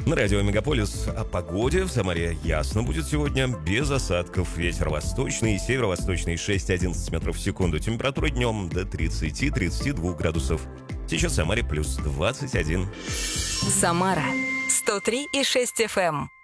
На радио Мегаполис о погоде. В Самаре ясно будет сегодня, без осадков. Ветер восточный и северо-восточный 6-11 метров в секунду. Температура днем до 30-32 градусов. Сейчас в Самаре плюс 21. Самара 103,6 FM.